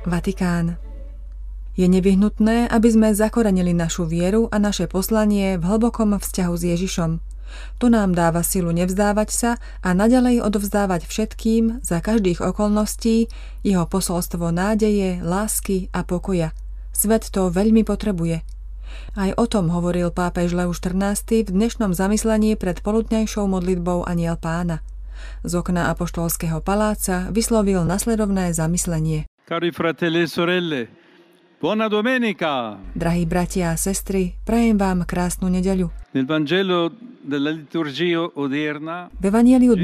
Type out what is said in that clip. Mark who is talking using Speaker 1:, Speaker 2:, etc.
Speaker 1: Vatikán. Je nevyhnutné, aby sme zakorenili našu vieru a naše poslanie v hlbokom vzťahu s Ježišom. To nám dáva silu nevzdávať sa a naďalej odovzdávať všetkým za každých okolností jeho posolstvo nádeje, lásky a pokoja. Svet to veľmi potrebuje. Aj o tom hovoril pápež Leus XIV v dnešnom zamyslení pred poludňajšou modlitbou Anjel Pána. Z okna apoštolského paláca vyslovil nasledovné zamyslenie.
Speaker 2: Cari fratelli e sorelle, buona domenica!
Speaker 1: Drahí bratia a sestry, prajem vám krásnu nedeľu.
Speaker 2: Nel Vangelo della liturgia odierna
Speaker 1: V evanjeliu